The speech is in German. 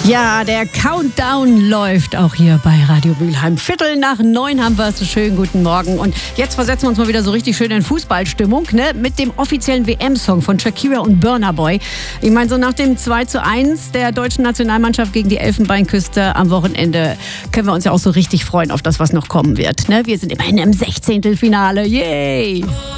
Ja, der Countdown läuft auch hier bei Radio Mülheim. 8:45 haben wir es. Schönen guten Morgen. Und jetzt versetzen wir uns mal wieder so richtig schön in Fußballstimmung, ne? Mit dem offiziellen WM-Song von Shakira und Burna Boy. Ich meine, so nach dem 2:1 der deutschen Nationalmannschaft gegen die Elfenbeinküste am Wochenende können wir uns ja auch so richtig freuen auf das, was noch kommen wird. Ne? Wir sind immerhin im 16. Finale. Yay!